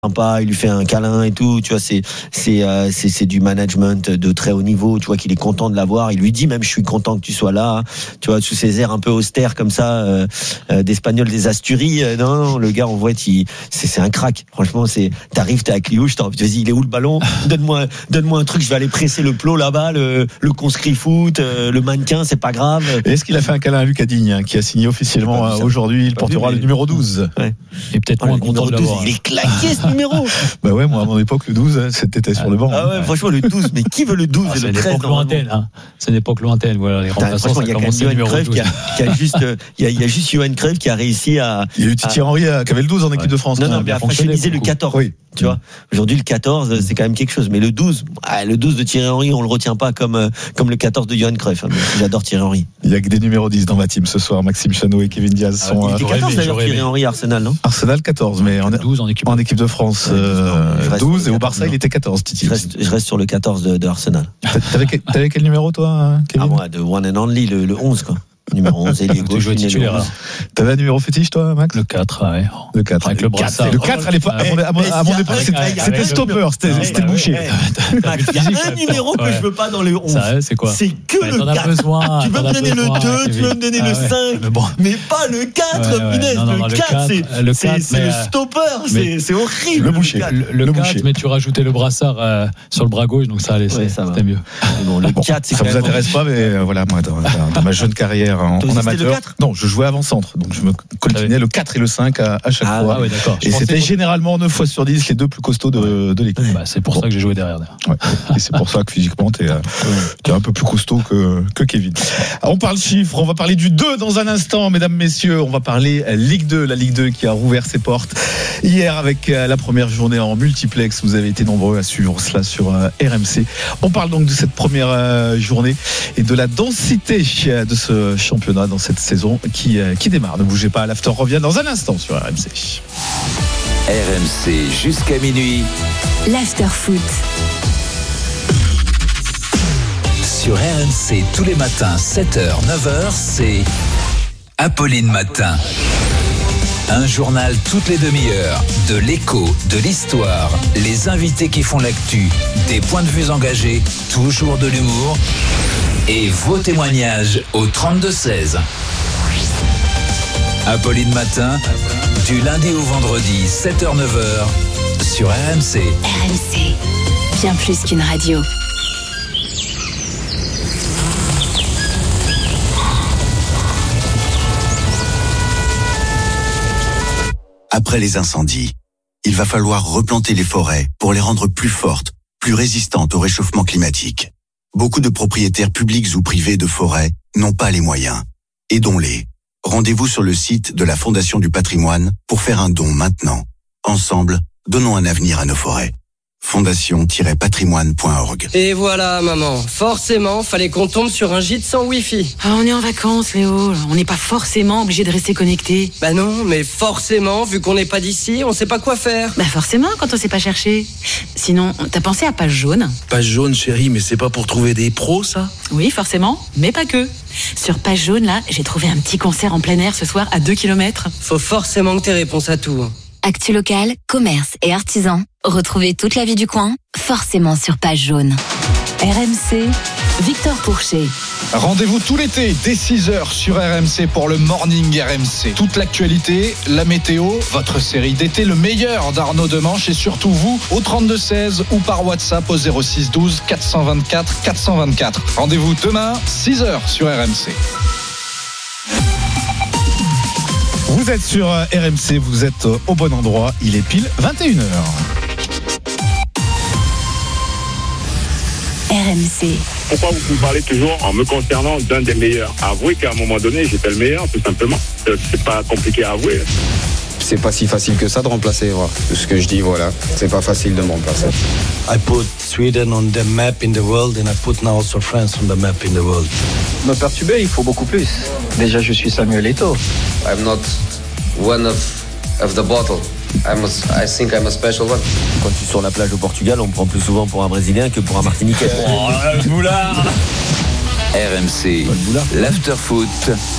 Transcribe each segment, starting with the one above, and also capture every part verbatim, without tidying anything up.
sympa, il lui fait un câlin et tout, tu vois, c'est c'est euh, c'est c'est du management de très haut niveau, tu vois qu'il est content de l'avoir, il lui dit même je suis content que tu sois là, tu vois, sous ses airs un peu austères comme ça, euh, euh, d'Espagnol des Asturies, euh, non, non, le gars en vrai, il, c'est c'est un crack, franchement, c'est t'arrives, t'es à Cliouche, t'as envie de dire il est où le ballon, donne-moi donne-moi un truc, je vais aller presser le plot là-bas, le le conscrit foot, euh, le mannequin, c'est pas grave. Et est-ce qu'il a fait un câlin à Lucas Digne, hein, qui a signé officiellement euh, aujourd'hui, il portera vu, le numéro douze. Ouais. Et peut-être oh, moins content de l'avoir. Il est claqué ce numéro. Bah ouais, moi à mon époque le douze c'était sur le banc. Ah ouais, hein. Franchement le douze, mais qui veut le douze ah, et c'est le treize l'époque lointaine, hein. C'est une époque lointaine, voilà, les remplaçants, ça il y a commence Johan numéro Cruyff douze. qui a, qui a juste il y a, il y a juste Johan Cruyff qui a réussi à il y a eu Thierry Henry qui avait le douze en équipe ouais. de France. Non non, mais à fragiliser le quatorze. Oui. Tu vois, aujourd'hui le quatorze c'est quand même quelque chose, mais le douze, ah, le douze de Thierry Henry on le retient pas comme comme le quatorze de Johan Cruyff. J'adore Thierry Henry. Il y a que des numéros dix dans ma team ce soir. Maxime Chanot et Kevin Diaz sont. Ah, il était quatorze d'ailleurs Thierry Henry Arsenal, non? Arsenal quatorze, mais en douze en équipe en équipe de France ouais, euh, douze et au Barça il était quatorze. Titi. Je reste, je reste sur le quatorze de, de Arsenal. T'avais quel, t'avais quel numéro toi, Kevin? Ah moi de one and only le, le onze quoi. Numéro onze, ailier gauche, titulaire. T'avais un numéro fétiche, toi, Max? Le quatre, ouais. Le quatre. Avec le brassard. Le quatre, à l'époque, à mon, à mon époque, c'était, c'était stopper, c'était, c'était le boucher. Max, il y a un numéro que je veux pas dans le onze. C'est quoi? C'est que le quatre. Besoin, tu peux me donner le deux, tu peux me donner le cinq, mais pas le quatre, punaise. Le quatre, c'est le stopper, c'est horrible. Le boucher. Le quatre, mais tu rajoutais le brassard sur le bras gauche, donc ça allait, c'était mieux. Bon, le quatre, c'est ça vous intéresse pas, mais voilà, moi, dans ma jeune carrière en amateur. Non, je jouais avant-centre, donc je me coltinais le quatre et le cinq à, à chaque ah, fois. Ah ouais, d'accord. Et c'était pour... généralement neuf fois sur dix les deux plus costauds de, de l'équipe. Bah, c'est pour bon. ça que j'ai joué derrière. Ouais. Et c'est pour ça que physiquement, t'es, euh, t'es un peu plus costaud que, que Kevin. Alors, on parle chiffres, on va parler du deux dans un instant, mesdames, messieurs. On va parler Ligue deux, la Ligue deux qui a rouvert ses portes hier avec la première journée en multiplex. Vous avez été nombreux à suivre cela sur euh, R M C. On parle donc de cette première euh, journée et de la densité de ce championnat dans cette saison qui, euh, qui démarre. Ne bougez pas, l'after revient dans un instant sur R M C. R M C jusqu'à minuit. L'after foot. Sur R M C tous les matins, sept heures, neuf heures, c'est Apolline Matin. Un journal toutes les demi-heures, de l'écho, de l'histoire, les invités qui font l'actu, des points de vue engagés, toujours de l'humour et vos témoignages au trente-deux seize. Apolline Matin, du lundi au vendredi, sept heures neuf heures, sur R M C. R M C, bien plus qu'une radio. Après les incendies, il va falloir replanter les forêts pour les rendre plus fortes, plus résistantes au réchauffement climatique. Beaucoup de propriétaires publics ou privés de forêts n'ont pas les moyens. Aidons-les. Rendez-vous sur le site de la Fondation du Patrimoine pour faire un don maintenant. Ensemble, donnons un avenir à nos forêts. fondation tiret patrimoine point org. Et voilà, maman. Forcément, fallait qu'on tombe sur un gîte sans wifi. Ah, on est en vacances, Léo. On n'est pas forcément obligé de rester connecté. Bah non, mais forcément, vu qu'on n'est pas d'ici, on sait pas quoi faire. Bah forcément, quand on sait pas chercher. Sinon, t'as pensé à Page Jaune? Page Jaune, chérie, mais c'est pas pour trouver des pros, ça? Oui, forcément, mais pas que. Sur Page Jaune, là, j'ai trouvé un petit concert en plein air ce soir à deux kilomètres. Faut forcément que t'aies réponse à tout. Actu locale, commerce et artisans. Retrouvez toute la vie du coin, forcément sur Page Jaune. R M C, Victor Pourchet. Rendez-vous tout l'été, dès six heures sur R M C pour le Morning R M C. Toute l'actualité, la météo, votre série d'été, le meilleur d'Arnaud Demanche et surtout vous, au trente-deux seize ou par WhatsApp au zéro six douze quatre cent vingt-quatre quatre cent vingt-quatre. Rendez-vous demain, six heures sur R M C. Vous êtes sur R M C, vous êtes au bon endroit, il est pile vingt et une heures. R M C. Pourquoi vous parlez toujours en me concernant d'un des meilleurs? Avouez qu'à un moment donné, j'étais le meilleur, tout simplement. C'est pas compliqué à avouer. C'est pas si facile que ça de remplacer, voilà. Tout ce que je dis, voilà. C'est pas facile de me remplacer. I put Sweden on the map in the world and I put now also France on the map in the world. Me perturber, il faut beaucoup plus. Déjà, je suis Samuel Eto'o. I'm not one of, of the bottle. I'm a, I think I'm a special one. Quand tu es sur la plage au Portugal, on me prend plus souvent pour un Brésilien que pour un Martiniquais. Oh, le boulard. R M C, l'after foot.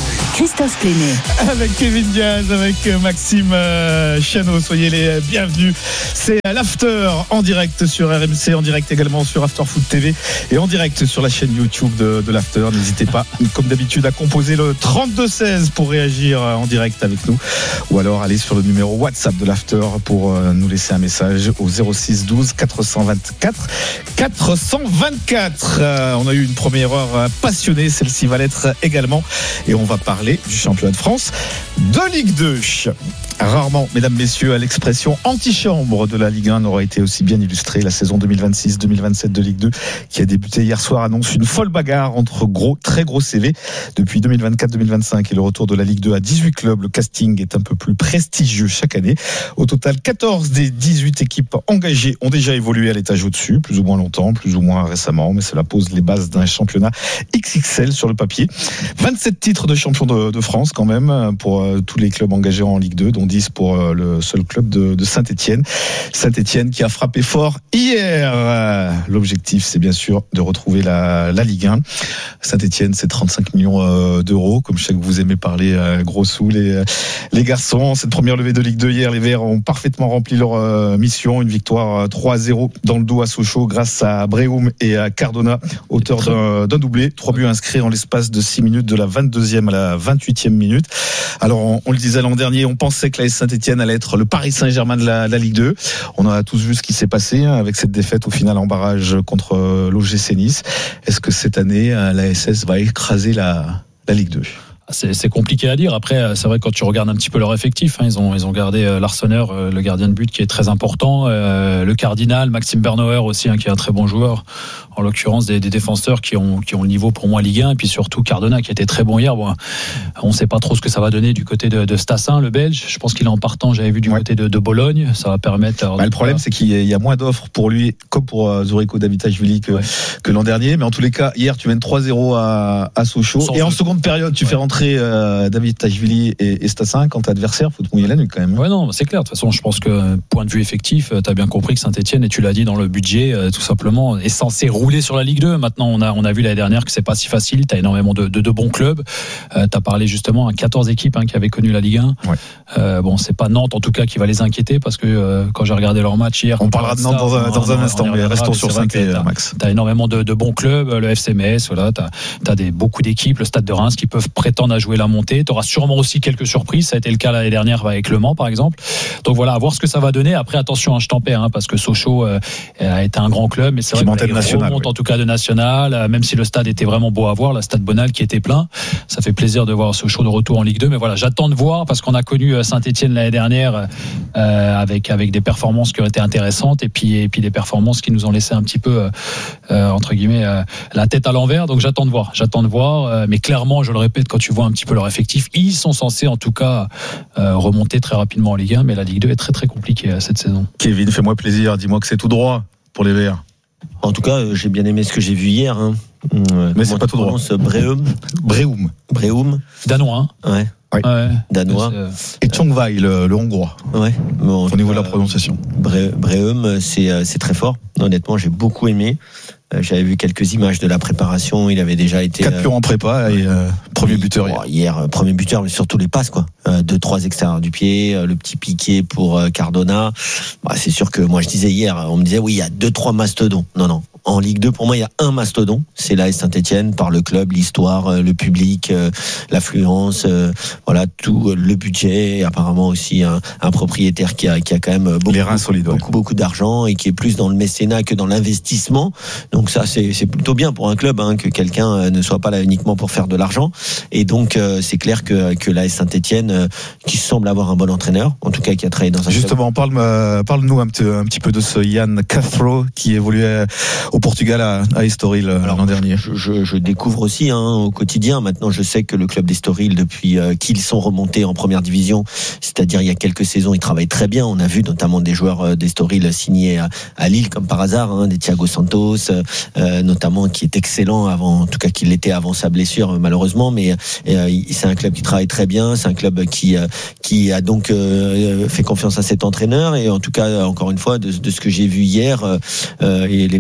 Christophe Plénet. Avec Kevin Diaz, avec Maxime euh, Chano, soyez les bienvenus. C'est l'After en direct sur R M C, en direct également sur After Foot T V et en direct sur la chaîne YouTube de, de l'After. N'hésitez pas, comme d'habitude, à composer le trente-deux seize pour réagir en direct avec nous, ou alors aller sur le numéro WhatsApp de l'After pour euh, nous laisser un message au zéro six douze quatre cent vingt-quatre quatre cent vingt-quatre. Euh, on a eu une première heure passionnée, celle-ci va l'être également, et on va parler du championnat de France de Ligue deux. Rarement, mesdames, messieurs, l'expression antichambre de la Ligue un n'aura été aussi bien illustrée. La saison deux mille vingt-six deux mille vingt-sept de Ligue deux, qui a débuté hier soir, annonce une folle bagarre entre gros, très gros C V. Depuis deux mille vingt-quatre deux mille vingt-cinq et le retour de la Ligue deux à dix-huit clubs, le casting est un peu plus prestigieux chaque année. Au total, quatorze des dix-huit équipes engagées ont déjà évolué à l'étage au-dessus, plus ou moins longtemps, plus ou moins récemment, mais cela pose les bases d'un championnat X X L sur le papier. vingt-sept titres de champion de, de France quand même pour euh, tous les clubs engagés en Ligue deux, dont dix pour euh, le seul club de, de Saint-Etienne. Saint-Etienne qui a frappé fort hier. Euh, l'objectif, c'est bien sûr de retrouver la, la Ligue un. Saint-Etienne, c'est trente-cinq millions euh, d'euros. Comme je sais que vous aimez parler euh, gros sous, les, les garçons. Cette première levée de Ligue deux hier, les Verts ont parfaitement rempli leur euh, mission. Une victoire euh, trois à zéro dans le dos à Sochaux grâce à Bréhoum et à Cardona, auteur d'un, d'un doublé. Trois buts inscrits en l'espace de six minutes, de la vingt-deuxième à la vingt-huitième minute. Alors, on, on le disait l'an dernier, on pensait que la Saint-Etienne allait être le Paris Saint-Germain de la, la Ligue deux. On a tous vu ce qui s'est passé hein, avec cette défaite au final en barrage contre euh, l'O G C Nice. Est-ce que cette année, la S S va écraser la, la Ligue deux ? C'est, c'est compliqué à dire. Après, c'est vrai que quand tu regardes un petit peu leur effectif, hein, ils ont ils ont gardé euh, l'Arseneur, euh, le gardien de but qui est très important, euh, le Cardinal, Maxime Bernauer aussi, hein, qui est un très bon joueur. En l'occurrence, des, des défenseurs qui ont qui ont le niveau pour moi Ligue un, et puis surtout Cardona qui était très bon hier. Bon, on ne sait pas trop ce que ça va donner du côté de, de Stassin, le Belge. Je pense qu'il est en partant. J'avais vu du ouais. côté de, de Bologne. Ça va permettre. Bah, le problème, c'est qu'il y a moins d'offres pour lui, comme pour euh, Zurico Davitashvili que ouais. que l'an dernier. Mais en tous les cas, hier, tu mènes trois zéro à, à Sochaux, Sans et jeu. En seconde période, tu ouais. fais rentrer euh, Davitashvili et, et Stassin. Quand adversaire, faut te mouiller la nuque quand même. Ouais, non, c'est clair. De toute façon, je pense que point de vue effectif, tu as bien compris que Saint-Etienne, et tu l'as dit dans le budget, euh, tout simplement, est censé rouler sur la Ligue deux. Maintenant, on a, on a vu l'année dernière que c'est pas si facile. Tu as énormément de, de, de bons clubs. Euh, tu as parlé justement à quatorze équipes hein, qui avaient connu la Ligue un. Ouais. Euh, bon, c'est pas Nantes en tout cas qui va les inquiéter parce que euh, quand j'ai regardé leur match hier. On parlera de Nantes dans un, dans un instant, mais restons sur cinq et Max. Tu as énormément de, de bons clubs. Le F C M S, voilà, tu as des, beaucoup d'équipes, le Stade de Reims qui peuvent prétendre à jouer la montée. Tu auras sûrement aussi quelques surprises. Ça a été le cas l'année dernière avec Le Mans par exemple. Donc voilà, à voir ce que ça va donner. Après, attention, hein, je t'en paie, hein, parce que Sochaux euh, a été un grand club, mais c'est vrai qu'il remonte en tout cas de national. Même si le stade était vraiment beau à voir, le stade Bonal qui était plein, ça fait plaisir de voir Sochaux de retour en Ligue deux. Mais voilà, j'attends de voir parce qu'on a connu Saint-Etienne l'année dernière euh, avec avec des performances qui ont été intéressantes et puis et puis des performances qui nous ont laissé un petit peu euh, entre guillemets euh, la tête à l'envers. Donc j'attends de voir, j'attends de voir. Euh, mais clairement, je le répète, quand tu vois un petit peu leur effectif, ils sont censés en tout cas euh, remonter très rapidement en Ligue un. Mais la Ligue deux est très très compliquée euh, cette saison. Kevin, fais-moi plaisir, dis-moi que c'est tout droit pour les Verts. En tout cas, euh, j'ai bien aimé ce que j'ai vu hier. Hein. Euh, Mais c'est pas tout droit. Bréhoum. Bréhoum. Bréhoum. Danois. Hein. Ouais. Ouais. ouais. Danois. Et Chongwei, le, le hongrois. Ouais. Bon, au niveau euh, de la prononciation. Bré, Bréhoum, c'est, c'est très fort. Honnêtement, j'ai beaucoup aimé. J'avais vu quelques images de la préparation. Il avait déjà été quatre pions en prépa et euh, premier buteur hier. Hier, premier buteur, mais surtout les passes quoi. Euh, deux, trois extérieurs du pied, euh, le petit piqué pour euh, Cardona. Bah, c'est sûr que moi je disais hier, on me disait oui, il y a deux, trois mastodons. Non, non. En Ligue deux, pour moi, il y a un mastodon. C'est l'A S Saint-Etienne par le club, l'histoire, euh, le public, euh, l'affluence, euh, voilà tout, euh, le budget. Et apparemment aussi un, un propriétaire qui a qui a quand même beaucoup, les reins solides, beaucoup, beaucoup, beaucoup d'argent et qui est plus dans le mécénat que dans l'investissement. Donc ça, c'est, c'est plutôt bien pour un club hein, que quelqu'un ne soit pas là uniquement pour faire de l'argent. Et donc euh, c'est clair que que l'A S Saint-Etienne, euh, qui semble avoir un bon entraîneur, en tout cas qui a travaillé dans un justement, club. parle parle-nous un petit un petit peu de ce Ian Cathro qui évoluait au Portugal à, à Estoril Alors, l'an dernier. Je, je, je découvre aussi hein, au quotidien. Maintenant, je sais que le club d'Estoril, depuis euh, qu'ils sont remontés en première division, c'est-à-dire il y a quelques saisons, ils travaillent très bien. On a vu notamment des joueurs d'Estoril signés à, à Lille, comme par hasard, hein, des Thiago Santos, euh, notamment, qui est excellent avant, en tout cas qu'il l'était avant sa blessure, malheureusement. Mais euh, c'est un club qui travaille très bien. C'est un club qui euh, qui a donc euh, fait confiance à cet entraîneur. Et en tout cas, encore une fois, de, de ce que j'ai vu hier euh, et les principes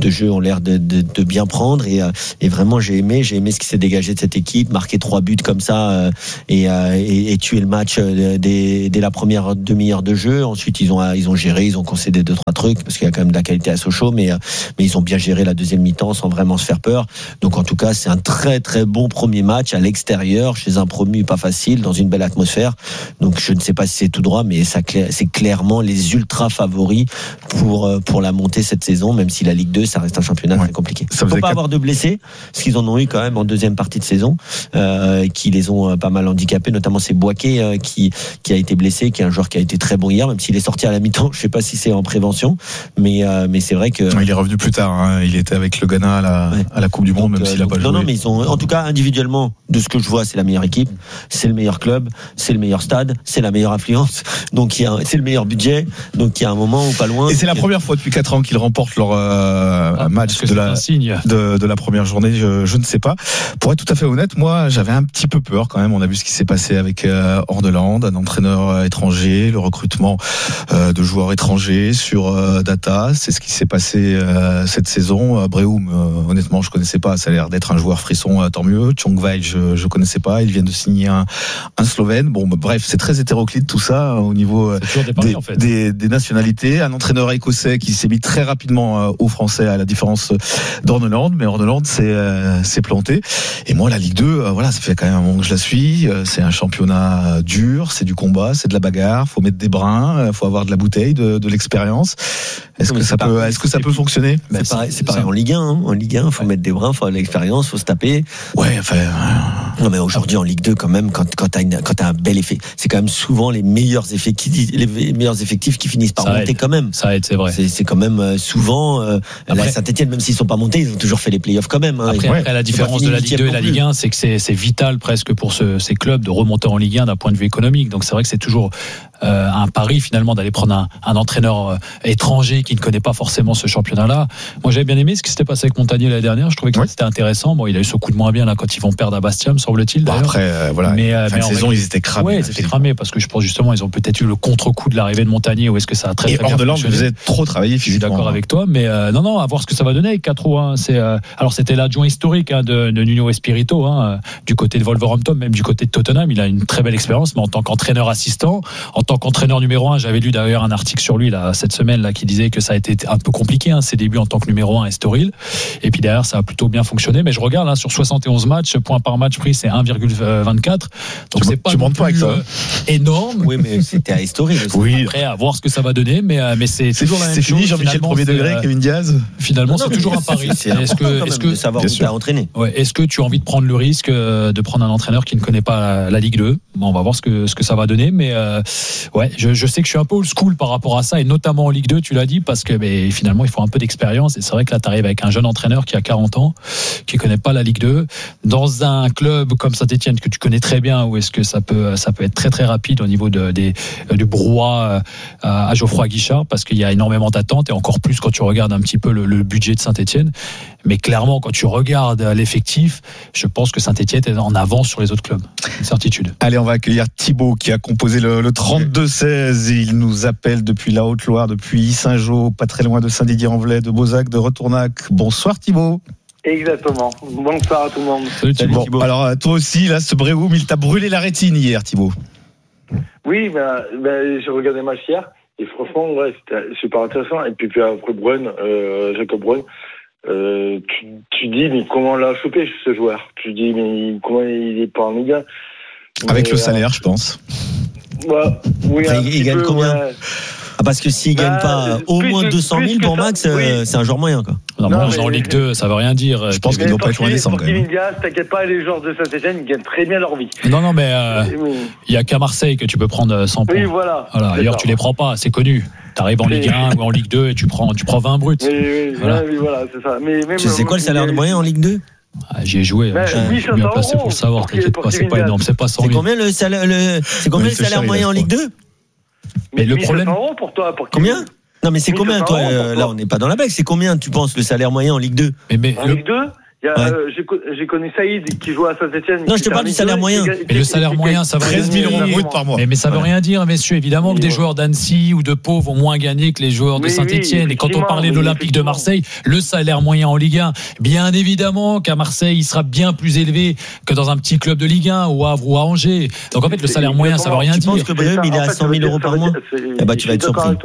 de jeu ont l'air de, de, de bien prendre et, et vraiment j'ai aimé, j'ai aimé ce qui s'est dégagé de cette équipe, marquer trois buts comme ça et, et, et tuer le match dès, dès la première demi-heure de jeu. Ensuite ils ont ils ont géré, ils ont concédé deux trois trucs parce qu'il y a quand même de la qualité à Sochaux, mais mais ils ont bien géré la deuxième mi-temps sans vraiment se faire peur. Donc en tout cas c'est un très très bon premier match à l'extérieur chez un promu pas facile dans une belle atmosphère. Donc je ne sais pas si c'est tout droit, mais ça c'est clairement les ultra favoris pour pour la montée cette saison, même si la Ligue deux ça reste un championnat ouais. très compliqué. Il ne faut pas quatre... avoir de blessés, parce qu'ils en ont eu quand même en deuxième partie de saison, euh, qui les ont pas mal handicapés, notamment c'est Boaké euh, qui qui a été blessé, qui est un joueur qui a été très bon hier, même s'il est sorti à la mi-temps. Je ne sais pas si c'est en prévention, mais euh, mais c'est vrai que il est revenu plus tard. Hein. Il était avec le Ghana à la ouais. à la Coupe du Monde, donc, même s'il n'a pas non, joué. Non, mais ils sont en tout cas individuellement, de ce que je vois, c'est la meilleure équipe, c'est le meilleur club, c'est le meilleur stade, c'est la meilleure affluence, donc il y a, c'est le meilleur budget, donc il y a un moment où pas loin. Et c'est la première fois depuis quatre ans qu'ils remportent leur euh, ah, match de la de, de la première journée. Je, je ne sais pas. Pour être tout à fait honnête, moi j'avais un petit peu peur quand même. On a vu ce qui s'est passé avec euh, Hordeland, un entraîneur étranger, le recrutement euh, de joueurs étrangers sur euh, data. C'est ce qui s'est passé euh, cette saison. Breum, euh, honnêtement, je connaissais pas. Ça a l'air d'être un joueur frisson, euh, tant mieux. Chongwei, je je connaissais pas. Ils viennent de signer un, un Slovène. Bon, bah, bref, c'est très hétéroclite tout ça au niveau euh, des, paris, en fait. des, des nationalités. Un entraîneur écossais qui s'est mis très rapidement euh, aux Français, à la différence d'Horneland, mais Horneland s'est euh, s'est planté. Et moi, la Ligue deux, euh, voilà, ça fait quand même un moment que je la suis. Euh, c'est un championnat dur, c'est du combat, c'est de la bagarre. Faut mettre des brins, euh, faut avoir de la bouteille, de, de l'expérience. Est-ce que ça peut, est-ce que ça peut fonctionner? Ben, c'est pareil, c'est pareil en Ligue un. Hein. En Ligue un, faut ouais. mettre des brins, faut avoir de l'expérience, faut se taper. Ouais, enfin. Euh... Non, mais aujourd'hui en Ligue deux, quand même, quand quand t'as une, quand t'as un bel effet, c'est quand même souvent les meilleurs effectifs, les meilleurs effectifs qui finissent par ça monter aide. Quand même. Ça aide, c'est vrai. C'est, c'est quand même souvent. Euh, Après, la Saint-Etienne, même s'ils sont pas montés, ils ont toujours fait les playoffs quand même. Hein. Après, ouais. après la différence de la Ligue deux et la Ligue un, c'est que c'est, c'est vital presque pour ce, ces clubs de remonter en Ligue un d'un point de vue économique. Donc c'est vrai que c'est toujours euh, un pari finalement d'aller prendre un, un entraîneur euh, étranger qui ne connaît pas forcément ce championnat-là. Moi, j'avais bien aimé ce qui s'était passé avec Montagnier l'année dernière. Je trouvais que ouais. c'était intéressant. Bon, il a eu ce coup de moins bien là quand ils vont perdre à Bastia, me semble-t-il. Bon, après, euh, voilà. Mais euh, fin de saison, ils étaient cramés. Ouais, ils étaient cramés parce que je pense justement ils ont peut-être eu le contre-coup de l'arrivée de Montagnier. Ou est-ce que ça a très, très et bien Hordeland, fonctionné. Vous êtes trop travaillé physiquement. Je suis d'accord avec toi, mais euh, non, non, à voir ce que ça va donner avec quatre roues. Hein. C'est euh, alors c'était l'adjoint historique hein, de, de Nuno Espirito hein, du côté de Wolverhampton, même du côté de Tottenham. Il a une très belle expérience, mais en tant qu'entraîneur assistant, en tant qu'entraîneur numéro un, j'avais lu d'ailleurs un article sur lui là cette semaine là qui disait que ça a été un peu compliqué hein, ses débuts en tant que numéro un à Estoril. Et puis derrière, ça a plutôt bien fonctionné. Mais je regarde là sur soixante et onze matchs, points par match pris, c'est un virgule vingt-quatre. Donc tu c'est pas tu montes pas avec ça. Euh, énorme. Oui, mais c'était à Estoril. Oui. Après, à voir ce que ça va donner, mais mais c'est, c'est toujours la même c'est chose. fini, Jean-Michel premier degré, Kevin Diaz. Finalement, non, non, c'est toujours un pari. C'est est-ce que, est-ce que de savoir où tu as entraîné. Ouais, est-ce que tu as envie de prendre le risque de prendre un entraîneur qui ne connaît pas la, la Ligue deux? Bon, on va voir ce que ce que ça va donner, mais euh, ouais, je, je sais que je suis un peu old school par rapport à ça, et notamment en Ligue deux, tu l'as dit, parce que mais, finalement, il faut un peu d'expérience, et c'est vrai que là, tu arrives avec un jeune entraîneur qui a quarante ans, qui connaît pas la Ligue deux, dans un club comme Saint-Etienne que tu connais très bien, où est-ce que ça peut ça peut être très très rapide au niveau de, des, du brouhaha à Geoffroy Guichard, parce qu'il y a énormément d'attentes, et encore plus quand tu regardes un petit peu le, le budget de Saint-Etienne. Mais clairement, quand tu regardes l'effectif, je pense que Saint-Etienne est en avance sur les autres clubs. Une certitude. Allez, on va accueillir Thibaut qui a composé le, le trente-deux seize. Il nous appelle depuis la Haute-Loire, depuis Saint-Jean, pas très loin de Saint-Didier-en-Velay, de Beauzac, de Retournac. Bonsoir Thibaut. Exactement. Bonsoir à tout le monde. Salut Thibaut. Bon, alors toi aussi, là, ce Breum, il t'a brûlé la rétine hier, Thibaut. Oui, ben, ben j'ai regardé le match hier. Et franchement, ouais, c'était super intéressant. Et puis, puis après Brun, euh, Jacob Brun, euh, tu, tu dis, mais comment l'a chopé ce joueur? Tu dis, mais comment il est pas en Ligue un? Avec mais, le salaire, euh, je pense. Ouais, oui, enfin, il, il gagne peu, combien ouais. Ah, parce que s'il bah, gagne pas au moins deux cent mille pour Max, ça, oui. euh, c'est un joueur moyen, quoi. Non, non, mais en Ligue deux, ça veut rien dire. Je pense qu'il doit pas être loin des cent quand même. Diaz, t'inquiète pas, les joueurs de Saint-Etienne, ils gagnent très bien leur vie. Non, non, mais euh, il y a qu'à Marseille que tu peux prendre cent points. Oui, voilà. Voilà. Ailleurs, tu les prends pas, c'est connu. T'arrives en Ligue un ou en Ligue deux et tu prends, tu prends vingt bruts. Oui, oui, voilà, oui, voilà, c'est ça. Mais même, tu sais quoi le salaire de moyen en Ligue deux? Ah, j'y ai joué, ben, je suis bien placé pour le savoir. T'inquiète pas, c'est pas énorme, c'est pas cent mille. C'est combien le salaire, le, c'est combien le salaire moyen en Ligue deux? Mais le problème. Pour toi, pour combien? Non, mais c'est combien, toi, euh, là, on n'est pas dans la blague. C'est combien, tu penses, le salaire moyen en Ligue deux? mais, mais, En le... Ligue deux, Il y a, Ouais. euh, j'ai, co- j'ai connu Saïd qui joue à Saint-Etienne. Non, je te parle du salaire moyen. Mais le salaire moyen, ça va treize mille euros brut par mois. Mais, mais ça veut Voilà. rien dire, messieurs. Évidemment que des joueurs d'Annecy ou de Pau vont moins gagner que les joueurs de Oui, Saint-Etienne. oui, Et quand on effectivement, parlait de oui, l'Olympique de Marseille, le salaire moyen en Ligue un, bien évidemment qu'à Marseille, il sera bien plus élevé que dans un petit club de Ligue un, ou à Havre ou à Angers. Donc en fait, le salaire moyen, ça veut rien Tu dire. penses que Brahim, il est à cent mille euros par mois? Eh ben, tu vas être surpris.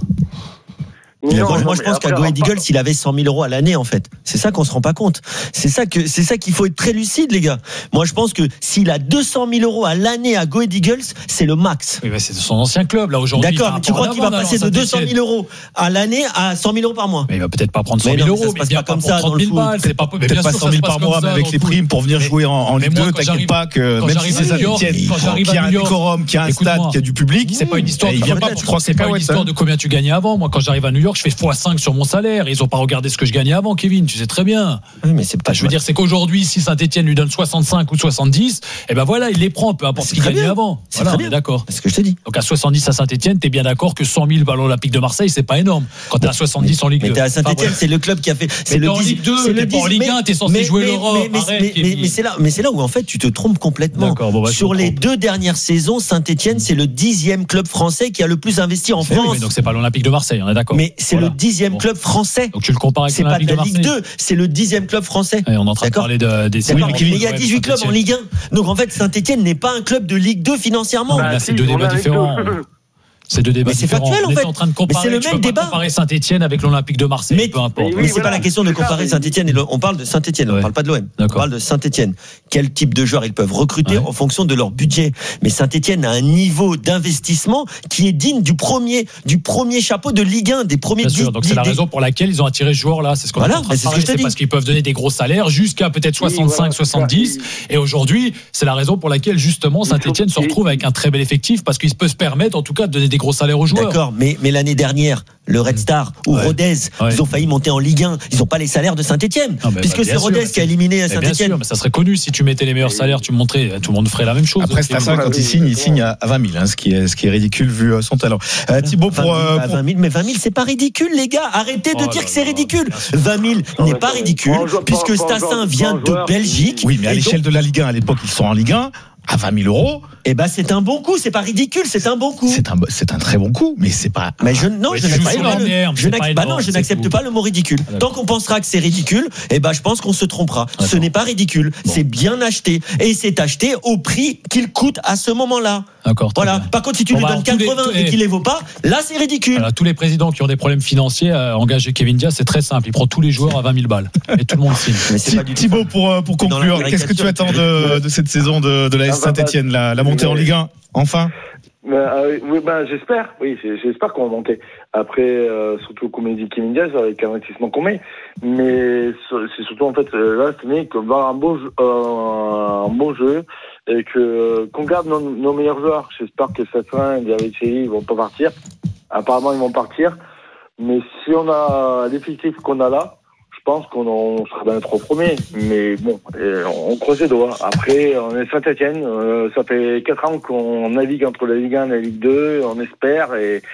Non, moi, non, moi, je mais pense après, qu'à Go Ahead alors, Eagles, il avait cent mille euros à l'année, en fait. C'est ça qu'on se rend pas compte. C'est ça que, c'est ça qu'il faut être très lucide, les gars. Moi, je pense que s'il a deux cent mille euros à l'année à Go Ahead Eagles, c'est le max. Oui, bah, c'est son ancien club, là, aujourd'hui. D'accord, mais tu crois qu'il va passer de deux cent mille euros à l'année à cent mille euros par mois? Mais il va peut-être pas prendre cent Mais mille non, euros, ça se mais passe bien pas comme pas ça prendre dans le trente mille foot. balles. C'est pas, mais bien Peut-être pas sûr, cent ça se mille passe par comme mois, ça mais avec dans les le foot. primes pour venir Mais- jouer en, en mais Ligue moi, deux, quand t'inquiète j'arrive- pas que quand même j'arrive si à c'est New York, Saint-Etienne, quand j'arrive qui à a un New York, décorum, qui a un stade, écoute-moi. qui a du public, C'est pas une histoire et de il vient pas combien pour tu- trois c'est pas une cacahuètes, histoire hein. de combien tu gagnais avant. Moi, quand j'arrive à New York, je fais fois cinq sur mon salaire. Ils ont pas regardé ce que je gagnais avant, Kevin. Tu sais très bien. Oui, mais c'est pas. Enfin, je veux dire, c'est qu'aujourd'hui, si Saint-Etienne lui donne soixante-cinq ou soixante-dix, et ben voilà, il les prend, peu importe ce C'est qu'il très gagnait bien. avant. C'est Voilà, très on bien. est d'accord. C'est ce que je te dis. Donc à soixante-dix à Saint-Etienne, t'es bien d'accord que cent mille à l'Olympique de Marseille, c'est pas énorme. Quand t'es à soixante-dix en Ligue Mais deux. t'es à Saint-Etienne, Enfin, bref. c'est le club qui a fait. C'est Mais le t'es en dix- Ligue deux, c'est le t'es pas en dix- Ligue un, mais- t'es censé mais- jouer mais- l'Europe. mais- mais- Arrête, mais- Kevin. mais- Mais c'est là, mais c'est là où en fait tu te trompes complètement. D'accord, bon, bah, je Sur me les trompe. deux dernières saisons, Saint-Etienne, c'est le dixième club français qui a le plus investi en Oui, France. mais donc c'est pas l'Olympique de Marseille, on est d'accord. Mais c'est Voilà. le dixième Bon. club français. Donc tu le compares avec C'est pas de l'Olympique de la Ligue Marseille. deux, c'est le dixième club français. Et on est en train de D'accord. parler de, des D'accord, oui, mais il y a dix-huit clubs en Ligue un. Donc en fait, Saint-Etienne n'est pas un club de Ligue deux financièrement. Là, c'est deux si, on débats a différents. C'est deux débats Mais c'est différents. factuel, en On est fait. en train de comparer. Mais c'est le tu même peux pas débat. comparer Saint-Etienne avec l'Olympique de Marseille, Mais- peu importe. mais Mais oui, c'est voilà. pas la question de C'est ça, comparer mais- Saint-Etienne et le, on parle de Saint-Etienne, on Ouais. parle pas de l'O M. On D'accord. parle de Saint-Etienne. Quel type de joueurs ils peuvent recruter Ouais. en fonction de leur budget. Mais Saint-Etienne a un niveau d'investissement qui est digne du premier, du premier chapeau de Ligue un, des premiers Bien dix- sûr, donc c'est la des- raison pour laquelle ils ont attiré ce joueur-là. C'est ce qu'on Voilà, est en train mais de c'est ce que parler. je te C'est dis. parce qu'ils peuvent donner des gros salaires jusqu'à peut-être soixante-cinq, voilà, soixante-dix. Et aujourd'hui, c'est la raison pour laquelle justement Saint-Etienne se retrouve avec un très bel effectif parce qu'il peut se permettre en tout cas de donner des gros salaires aux joueurs. D'accord, mais, mais l'année dernière, le Red Star ou Ouais. Rodez, Ouais. ils ont failli monter en Ligue un. Ils n'ont pas les salaires de Saint-Etienne. Non, mais Puisque bah, c'est bien sûr, Rodez mais qui a c'est- éliminé Mais bien Saint-Etienne. sûr, mais ça serait connu si tu mettais les meilleurs salaires, tu montrais, tout le monde ferait la même chose. Après, Stassin, quand il signe, il signe à vingt mille, hein, ce, qui est, ce qui est ridicule vu euh, son talent. Euh, Thibaut, pour, vingt mille, euh, bah, pour- vingt mille, mais vingt mille, c'est pas ridicule, les gars. Arrêtez de Oh dire là que c'est là, ridicule. bien sûr. vingt mille Non, n'est mais pas pour- ridicule, pour un joueur- puisque pour un joueur- Stassin pour vient un de joueur- Belgique. Oui, mais à Et l'échelle donc- de la Ligue un, à l'époque, ils sont en Ligue un. À vingt mille euros, Eh ben, c'est un bon coup, c'est pas ridicule, c'est un bon coup. c'est un, c'est un très bon coup, mais c'est pas. Mais je, non, Ouais, je c'est n'accepte pas pas, énorme, le- je c'est n'ac- pas bah énorme, non, je c'est n'accepte tout. pas le mot ridicule. Ah, d'accord. Tant qu'on pensera que c'est ridicule, eh ben, je pense qu'on se trompera. Ce D'accord. n'est pas ridicule, c'est bien acheté. Et c'est acheté au prix qu'il coûte à ce moment-là. D'accord. très Voilà. bien. Par contre, si tu Bon, lui bah, donnes tous les- quatre-vingts tous et les- qu'il les vaut pas, là, c'est ridicule. Voilà, tous les présidents qui ont des problèmes financiers, euh, engager Kevin Diaz, c'est très simple. Il prend tous les joueurs à vingt mille balles. Et tout le monde signe. Mais c'est pas du tout Thibaut, pour, euh, pour Dans la conclure, qu'est-ce que tu caricature. attends de, de cette saison de, de la Ah, bah, Saint-Etienne, la, la montée bah, en Ligue un, enfin? Mais, euh, oui, ben, j'espère, oui, j'ai- j'espère qu'on va monter. Après, euh, surtout comme il dit Kevin Diaz, avec l'investissement qu'on met. Mais c'est c'est surtout, en fait, euh, là, cette année, qu'on va un bon jeu, euh, un bon jeu, et que, qu'on garde nos, nos meilleurs joueurs. J'espère que Sassin et David Thierry, ils vont pas partir. Apparemment, ils vont partir. Mais si on a l'effectif qu'on a là, je pense qu'on en- on sera dans les trois premiers. Mais bon, euh, on croise les doigts. Après, on est Saint-Etienne. Euh, ça fait quatre ans qu'on navigue entre la Ligue un et la Ligue deux. On espère. Et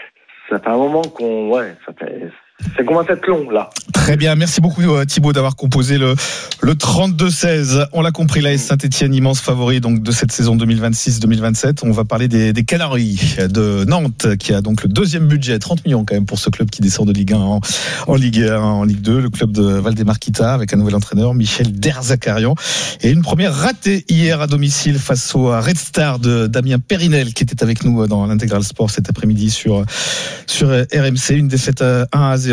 ça fait un moment qu'on... Ouais, ça fait... Ça commence à être long, là. Très bien, merci beaucoup euh, Thibaut d'avoir composé le, le trente-deux seize. On l'a compris, la Saint-Etienne, immense favori donc, de cette saison deux mille vingt-six deux mille vingt-sept. On va parler des, des Canaries de Nantes, qui a donc le deuxième budget, trente millions quand même pour ce club qui descend de Ligue un en, en Ligue un, en Ligue deux, le club de Valdemar-Kita avec un nouvel entraîneur, Michel Derzakarian. Et une première ratée hier à domicile face au Red Star de Damien Périnel, qui était avec nous dans l'Intégral Sport cet après-midi sur, sur R M C. Une défaite un à zéro.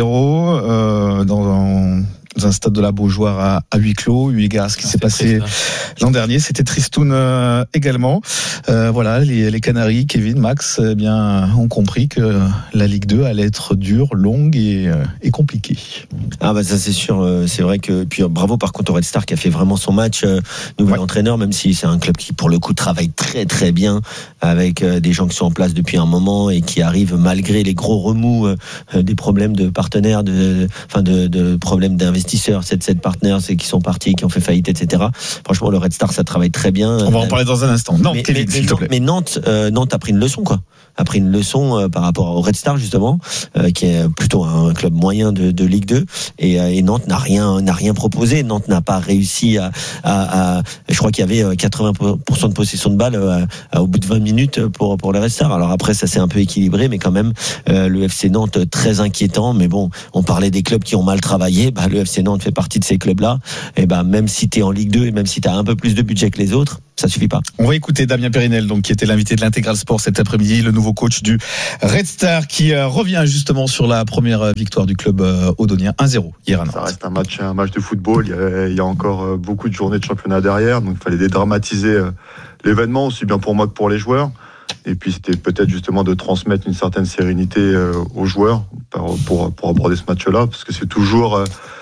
Euh, dans, un, dans un stade de la Beaujoire à, à huis clos, eu égard à ce qui Ah, s'est passé triste, l'an dernier. C'était Tristoun euh, également. Euh, voilà, les, les Canaries, Kevin, Max, eh bien, ont compris que la Ligue deux allait être dure, longue et, euh, et compliquée. Ah bah ça c'est sûr, euh, c'est vrai que puis euh, bravo par contre au Red Star qui a fait vraiment son match, euh, nouvel Ouais. entraîneur, même si c'est un club qui pour le coup travaille très très bien avec euh, des gens qui sont en place depuis un moment et qui arrivent malgré les gros remous euh, euh, des problèmes de partenaires, de enfin de, de problèmes d'investisseurs, sept sept partenaires c'est qui sont partis, qui ont fait faillite, et cetera. Franchement le Red Star ça travaille très bien. On va en parler dans un instant. Nantes, mais, Kevin, mais, s'il mais, te plaît. mais Nantes, euh, Nantes a pris une leçon quoi. a pris une leçon euh, par rapport au Red Star justement, euh, qui est plutôt un club moyen de, de Ligue deux, et, euh, et Nantes n'a rien n'a rien proposé. Nantes n'a pas réussi à, à, à je crois qu'il y avait quatre-vingts pour cent de possession de balle euh, à, au bout de vingt minutes pour pour le Red Star. Alors après ça s'est un peu équilibré, mais quand même euh, le F C Nantes très inquiétant. Mais bon, on parlait des clubs qui ont mal travaillé, bah le F C Nantes fait partie de ces clubs-là. Et bah même si t'es en Ligue deux et même si t'as un peu plus de budget que les autres, ça suffit pas. On va écouter Damien Périnel, donc qui était l'invité de l'Intégral Sport cet après-midi, le nouveau coach du Red Star, qui euh, revient justement sur la première victoire du club euh, audonien un zéro hier à Nantes. Ça reste un match, un match de football. Il y a, il y a encore euh, beaucoup de journées de championnat derrière, donc il fallait dédramatiser euh, l'événement aussi bien pour moi que pour les joueurs. Et puis c'était peut-être justement de transmettre une certaine sérénité euh, aux joueurs pour, pour, pour aborder ce match-là, parce que c'est toujours euh,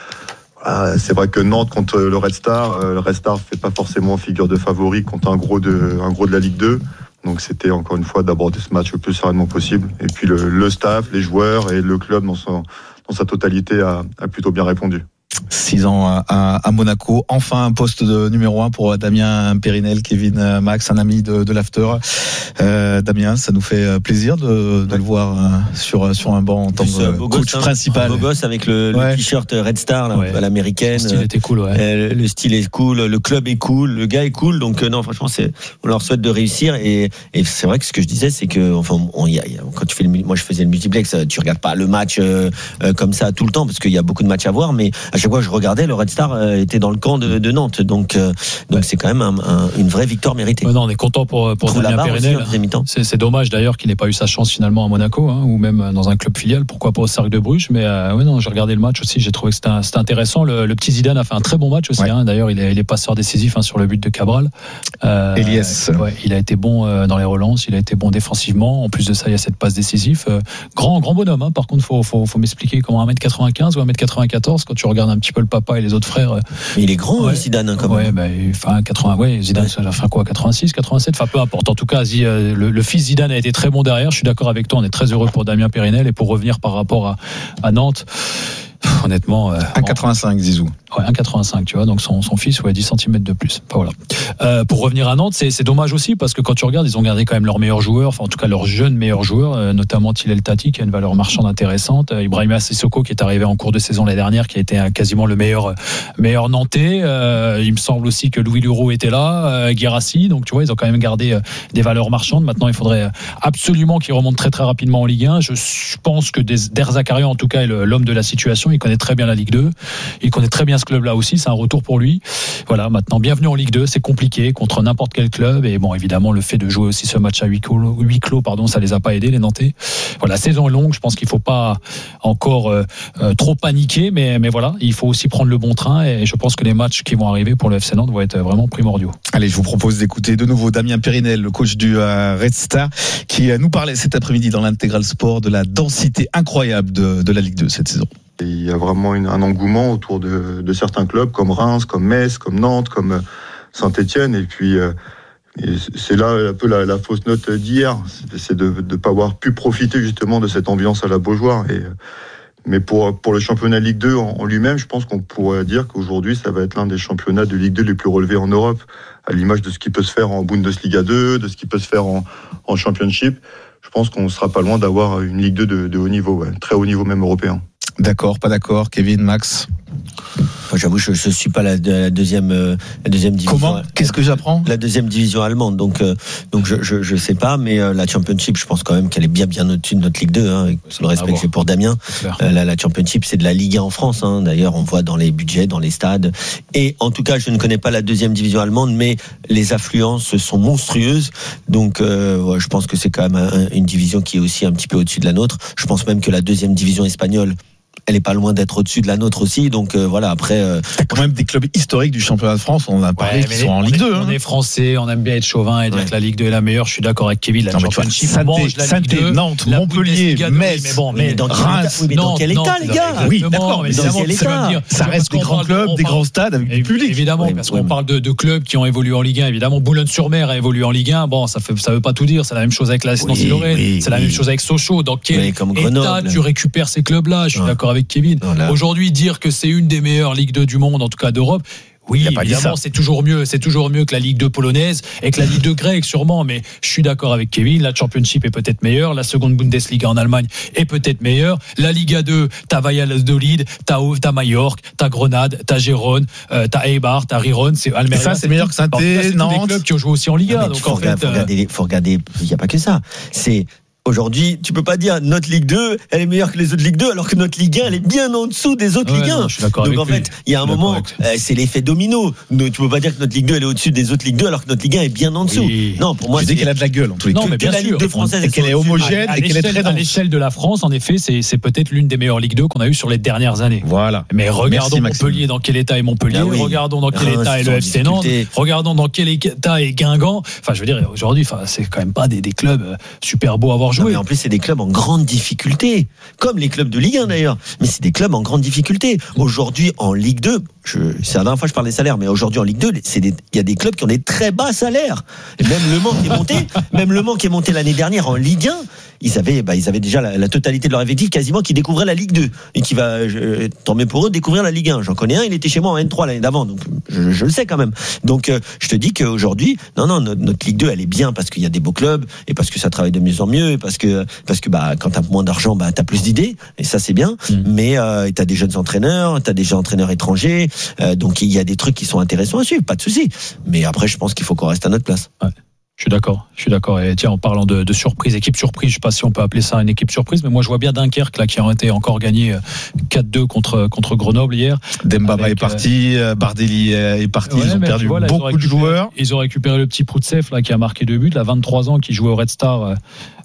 Ah, c'est vrai que Nantes contre le Red Star, euh, le Red Star fait pas forcément figure de favori contre un gros de, un gros de la Ligue deux. Donc c'était encore une fois d'aborder ce match le plus sereinement possible. Et puis le, le staff, les joueurs et le club dans, son, dans sa totalité a, a plutôt bien répondu. Six ans à, à Monaco, enfin un poste de numéro un pour Damien Périnel, Kevin Max, un ami de, de l'After. Euh, Damien, ça nous fait plaisir de, de ouais. le voir sur sur un banc en tant que coach gosse, principal. Un beau gosse avec le, le ouais. t-shirt Red Star là, ouais. à l'américaine. Le style était cool, ouais. Euh, le style est cool, le club est cool, le gars est cool. Donc euh, non, franchement, c'est on leur souhaite de réussir. Et, et c'est vrai que ce que je disais, c'est que enfin, on, y a, quand tu fais le, moi je faisais le multiplex, tu regardes pas le match euh, euh, comme ça tout le temps parce qu'il y a beaucoup de matchs à voir, mais à chaque fois je regardais, le Red Star euh, était dans le camp de, de Nantes, donc euh, donc ouais. c'est quand même un, un, une vraie victoire méritée. Ouais, non, on est content pour pour Damien Périnel. C'est, c'est dommage d'ailleurs qu'il n'ait pas eu sa chance finalement à Monaco, hein, ou même dans un club filial. Pourquoi pas au Cercle de Bruges? Mais euh, ouais, non, j'ai regardé le match aussi, j'ai trouvé que c'était, c'était intéressant. Le, le petit Zidane a fait un très bon match aussi. Ouais. Hein, d'ailleurs, il est, il est passeur décisif hein, sur le but de Cabral. Euh, Elias. Ouais, il a été bon euh, dans les relances, il a été bon défensivement. En plus de ça, il y a cette passe décisive. Euh, grand grand bonhomme. Hein, par contre, faut faut faut m'expliquer comment un mètre quatre-vingt-quinze ou un mètre quatre-vingt-quatorze quand tu regardes un petit peu le papa et les autres frères. Mais il est grand, ouais. Zidane, hein, quand ouais, même. Bah, enfin, quatre-vingts, ouais, Zidane, ouais. ça a fait quoi, quatre-vingt-six, quatre-vingt-sept, enfin, peu importe. En tout cas, le, le fils Zidane a été très bon derrière. Je suis d'accord avec toi. On est très heureux pour Damien Périnel. Et pour revenir par rapport à, à Nantes, honnêtement. Euh, un quatre-vingt-cinq, Zizou. Ouais, un quatre-vingt-cinq, tu vois. Donc son, son fils, ouais, dix centimètres de plus. Enfin, voilà. Euh, pour revenir à Nantes, c'est, c'est dommage aussi parce que quand tu regardes, ils ont gardé quand même leurs meilleurs joueurs, enfin, en tout cas, leurs jeunes meilleurs joueurs, euh, notamment Thilel Tati, qui a une valeur marchande intéressante. Euh, Ibrahima Sissoko, qui est arrivé en cours de saison l'année dernière, qui a été euh, quasiment le meilleur, euh, meilleur Nantais. Euh, il me semble aussi que Louis Leroux était là, euh, Guirassy. Donc, tu vois, ils ont quand même gardé euh, des valeurs marchandes. Maintenant, il faudrait absolument qu'ils remontent très, très rapidement en Ligue un. Je pense que Der Zakarian, en tout cas, est le, l'homme de la situation. Il connaît très bien la Ligue deux. Il connaît très bien ce club-là aussi. C'est un retour pour lui. Voilà, maintenant, bienvenue en Ligue deux. C'est compliqué contre n'importe quel club. Et bon, évidemment, le fait de jouer aussi ce match à huis clos, huis clos pardon, ça les a pas aidés, les Nantais. Voilà, la saison est longue. Je pense qu'il faut pas encore euh, euh, trop paniquer. Mais, mais voilà, il faut aussi prendre le bon train. Et je pense que les matchs qui vont arriver pour le F C Nantes vont être vraiment primordiaux. Allez, je vous propose d'écouter de nouveau Damien Périnel, le coach du euh, Red Star, qui euh, nous parlait cet après-midi dans l'Intégral Sport de la densité incroyable de, de la Ligue deux cette saison. Et il y a vraiment une, un engouement autour de, de certains clubs comme Reims, comme Metz, comme Nantes, comme Saint-Etienne. Et puis, euh, et c'est là un peu la, la fausse note d'hier. C'est, c'est de ne pas avoir pu profiter justement de cette ambiance à la Beaujoire. Et, mais pour, pour le championnat Ligue deux en, en lui-même, je pense qu'on pourrait dire qu'aujourd'hui, ça va être l'un des championnats de Ligue deux les plus relevés en Europe, à l'image de ce qui peut se faire en Bundesliga deux, de ce qui peut se faire en, en Championship. Je pense qu'on ne sera pas loin d'avoir une Ligue deux de, de haut niveau, ouais, très haut niveau même européen. D'accord, pas d'accord, Kevin, Max? Moi, j'avoue, je ne suis pas la, la deuxième, euh, la deuxième division. Comment? Qu'est-ce que j'apprends? La deuxième division allemande. Donc, euh, donc je, je, je sais pas, mais euh, la Championship, je pense quand même qu'elle est bien, bien au-dessus de notre Ligue deux. Hein, avec tout le respect que j'ai pour Damien. Euh, la, la Championship, c'est de la Ligue un en France. Hein. D'ailleurs, on voit dans les budgets, dans les stades. Et en tout cas, je ne connais pas la deuxième division allemande, mais les affluences sont monstrueuses. Donc, euh, ouais, je pense que c'est quand même un, une division qui est aussi un petit peu au-dessus de la nôtre. Je pense même que la deuxième division espagnole, elle est pas loin d'être au-dessus de la nôtre aussi, donc euh, voilà. Après, euh, t'as quand même des clubs historiques du championnat de France. On en a parlé, ouais, qui sont en Ligue est, deux. On hein. est français, on aime bien être chauvin et dire ouais. que la Ligue deux est la meilleure. Je suis d'accord avec Kevin. La non, Championship, mange la Ligue deux, Nantes, Montpellier, Metz, mais bon, mais, mais dans Reims, oui, mais dans quel état, les gars? Oui, d'accord, mais dans quel état? Ça reste des grands clubs, des grands stades avec du public. Évidemment, parce qu'on parle de clubs qui ont évolué en Ligue un. Évidemment, Boulogne-sur-Mer a évolué en Ligue un. Bon, ça fait, ça veut pas tout dire. C'est la même chose avec la Nancy-Lorraine. C'est la même chose avec Sochaux. Dans quel état tu récupères ces clubs-là? Je suis d'accord avec Kevin. Aujourd'hui, dire que c'est une des meilleures Ligues deux du monde, en tout cas d'Europe, Oui, il a pas évidemment, c'est toujours mieux. C'est toujours mieux que la Ligue deux polonaise et que la Ligue deux grecque, sûrement. Mais je suis d'accord avec Kevin. La Championship est peut-être meilleure. La seconde Bundesliga en Allemagne est peut-être meilleure. La Liga deux, t'as Valladolid, t'as t'as Majorque, t'as Grenade, t'as Gérone, euh, t'as Eibar, t'as Riron. C'est Almeria. Ça, c'est meilleur que Saint-Étienne, c'est tous des clubs qui ont joué aussi en Liga. Non, donc faut en regarder, fait, faut regarder, faut regarder. Il n'y a pas que ça. C'est Aujourd'hui, tu peux pas dire notre Ligue deux, elle est meilleure que les autres Ligue deux, alors que notre Ligue un, elle est bien en dessous des autres ouais, Ligue un. Non, je suis d'accord Donc avec en fait, il y a un moment, euh, c'est l'effet domino. Donc, tu peux pas dire que notre Ligue deux, elle est au-dessus des autres Ligue deux, alors que notre Ligue un est bien en dessous. Oui. Non, pour moi, je dis qu'elle a de la gueule en tous les cas. Non, mais bien la sûr. Ligue deux française, et qu'elle est homogène à, à et qu'elle est très à dense. l'échelle de la France, en effet, c'est, c'est peut-être l'une des meilleures Ligue deux qu'on a eues sur les dernières années. Voilà. Mais regardons Merci, Montpellier, dans quel état est Montpellier. Ah oui. Regardons dans quel Ah, état est le F C Nantes. Regardons dans quel état est Guingamp. Enfin, je veux dire, aujourd'hui, enfin, c'est quand même pas des, des clubs super beaux à avoir joué. Non, mais en plus, c'est des clubs en grande difficulté, comme les clubs de Ligue un d'ailleurs. Mais c'est des clubs en grande difficulté. Aujourd'hui, en Ligue deux, je, c'est la dernière fois que je parle des salaires, mais aujourd'hui en Ligue deux, c'est des, il y a des clubs qui ont des très bas salaires. Et même Le Mans qui est monté, même Le Mans qui est monté l'année dernière en Ligue un, ils avaient, bah, ils avaient déjà la, la totalité de leur effectif quasiment qui découvrait la Ligue deux et qui va, je, tant mieux pour eux, découvrir la Ligue un. J'en connais un, il était chez moi en N trois l'année d'avant, donc je, je le sais quand même. Donc euh, je te dis qu'aujourd'hui, non, non, notre, notre Ligue deux, elle est bien parce qu'il y a des beaux clubs et parce que ça travaille de mieux en mieux et parce que, parce que bah, quand t'as moins d'argent, bah, t'as plus d'idées et ça c'est bien. Mmh. Mais euh, t'as des jeunes entraîneurs, t'as des jeunes entraîneurs étrangers, euh, donc il y a des trucs qui sont intéressants à suivre, pas de souci. Mais après, je pense qu'il faut qu'on reste à notre place. Ouais. Je suis d'accord, je suis d'accord. Et tiens, en parlant de, de surprise, équipe surprise, je sais pas si on peut appeler ça une équipe surprise, mais moi je vois bien Dunkerque là qui a été encore gagné quatre deux contre contre Grenoble hier. Dembaba est parti, euh, Bardelli est parti, ouais, ils ont perdu vois, là, beaucoup ils ont de joueurs. Ils ont récupéré le petit Proutsev là qui a marqué deux buts, là vingt-trois ans, qui jouait au Red Star euh,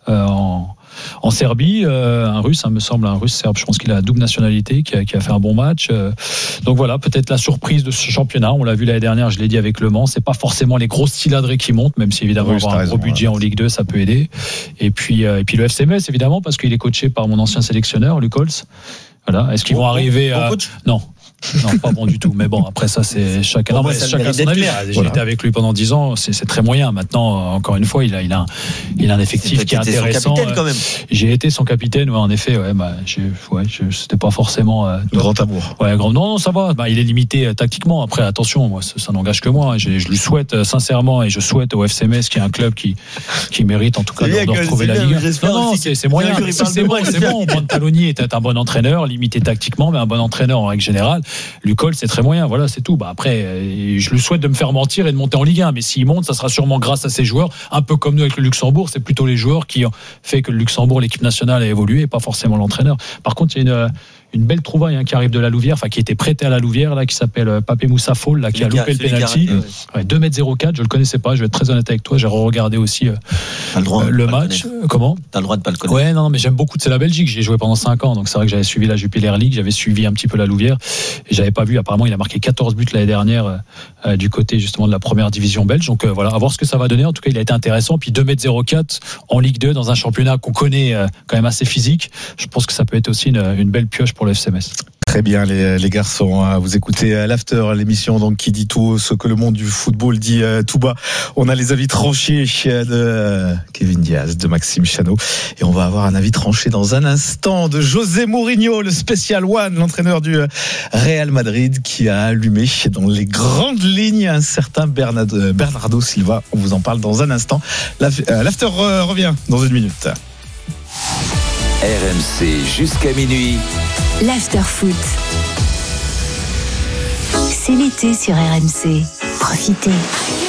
en En Serbie, euh, un Russe, ça me semble, un Russe serbe. Je pense qu'il a la double nationalité, qui a, qui a fait un bon match. Euh, donc voilà, peut-être la surprise de ce championnat. On l'a vu l'année dernière, je l'ai dit avec Le Mans. C'est pas forcément les grosses cylindrées qui montent, même si évidemment oui, avoir un raison, gros budget ouais. en Ligue deux, ça peut aider. Et puis, euh, et puis le F C Metz, évidemment, parce qu'il est coaché par mon ancien sélectionneur, Luc Holtz. Voilà. Est-ce qu'ils bon, vont arriver bon, à... Bon non. Non, pas bon du tout. Mais bon, après ça, c'est chacun, non, moi, c'est chacun son avis. J'ai voilà. été avec lui pendant dix ans, c'est, c'est très moyen. Maintenant, encore une fois, il a, il a, un, il a un effectif qui est intéressant. Son capitaine, quand même. J'ai été son capitaine, ouais, en effet. Ouais, bah, j'ai, ouais, je, c'était pas forcément euh, grand amour. Ouais, grand. Non, non, ça va. Bah, il est limité euh, tactiquement. Après, attention, moi, ça, ça n'engage que moi. Je, je lui souhaite euh, sincèrement, et je souhaite au F C Metz, qui est un club qui, qui mérite en tout cas de, de retrouver la Ligue. Non, non, c'est, c'est moyen. C'est, c'est bon, c'est bon. Brandaloni était un bon entraîneur, limité tactiquement, mais un bon entraîneur en règle générale. Lucol, c'est très moyen, voilà, c'est tout. Bah après, euh, je lui souhaite de me faire mentir et de monter en Ligue un, mais s'il monte, ça sera sûrement grâce à ses joueurs, un peu comme nous avec le Luxembourg. C'est plutôt les joueurs qui ont fait que le Luxembourg, l'équipe nationale, a évolué, et pas forcément l'entraîneur. Par contre, il y a une une belle trouvaille hein, qui arrive de la Louvière, enfin qui était prêtée à la Louvière là, qui s'appelle Papé Moussa Fall là, qui a loupé le penalty. Ouais, deux mètres zéro quatre, je le connaissais pas, je vais être très honnête avec toi, j'ai re-regardé aussi euh, le, droit, euh, le match. Le Comment T'as le droit de pas le connaître. Ouais, non, non mais j'aime beaucoup, c'est la Belgique, j'y ai joué pendant cinq ans, donc c'est vrai que j'avais suivi la Jupiler League, j'avais suivi un petit peu la Louvière et j'avais pas vu, apparemment il a marqué quatorze buts l'année dernière euh, du côté justement de la première division belge, donc euh, voilà, à voir ce que ça va donner. En tout cas, il a été intéressant, puis deux mètres zéro quatre en Ligue deux dans un championnat qu'on connaît euh, quand même assez physique. Je pense que ça peut être aussi une, une belle pioche pour le F C Metz. Très bien les, les garçons, vous écoutez l'After, l'émission donc qui dit tout ce que le monde du football dit euh, tout bas. On a les avis tranchés de euh, Kevin Diaz, de Maxime Chanot, et on va avoir un avis tranché dans un instant de José Mourinho, le Special One, l'entraîneur du Real Madrid, qui a allumé dans les grandes lignes un certain Bernardo, Bernardo Silva. On vous en parle dans un instant. L'After revient dans une minute. R M C jusqu'à minuit. L'After Foot. C'est l'été sur R M C. Profitez.